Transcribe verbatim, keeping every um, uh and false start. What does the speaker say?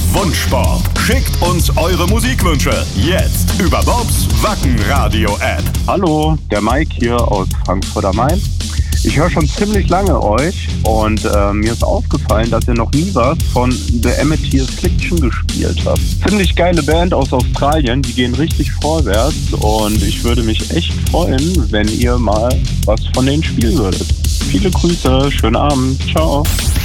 Wunschsport. Schickt uns eure Musikwünsche jetzt über Bobs Wacken-Radio-App. Hallo, der Mike hier aus Frankfurt am Main. Ich höre schon ziemlich lange euch und äh, mir ist aufgefallen, dass ihr noch nie was von The Emmett Affliction gespielt habt. Ziemlich geile Band aus Australien, die gehen richtig vorwärts und ich würde mich echt freuen, wenn ihr mal was von denen spielen würdet. Viele Grüße, schönen Abend, ciao.